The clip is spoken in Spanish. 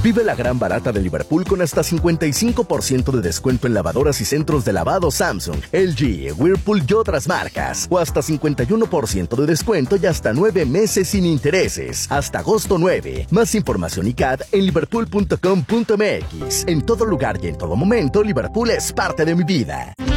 Vive la gran barata de Liverpool con hasta 55% de descuento en lavadoras y centros de lavado Samsung, LG, Whirlpool y otras marcas. O hasta 51% de descuento y hasta 9 meses sin intereses. Hasta agosto 9. Más información y CAD en liverpool.com.mx. En todo lugar y en todo momento, Liverpool es parte de mi vida.